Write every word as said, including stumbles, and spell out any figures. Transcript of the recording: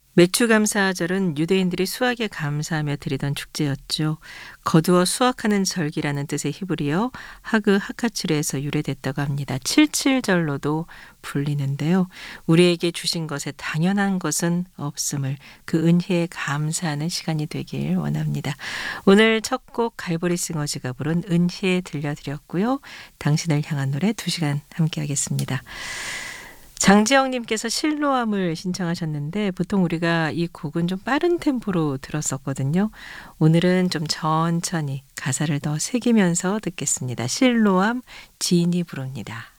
매추감사절은 유대인들이 수확에 감사하며 드리던 축제였죠. 거두어 수확하는 절기라는 뜻의 히브리어 하그 하카츠르에서 유래됐다고 합니다. 칠칠절로도 불리는데요. 우리에게 주신 것에 당연한 것은 없음을 그 은혜에 감사하는 시간이 되길 원합니다. 오늘 첫 곡 갈보리 싱어즈가 부른 은혜 들려드렸고요. 당신을 향한 노래 두 시간 함께 하겠습니다. 장지영님께서 실로암을 신청하셨는데 보통 우리가 이 곡은 좀 빠른 템포로 들었었거든요. 오늘은 좀 천천히 가사를 더 새기면서 듣겠습니다. 실로암 지인이 부릅니다.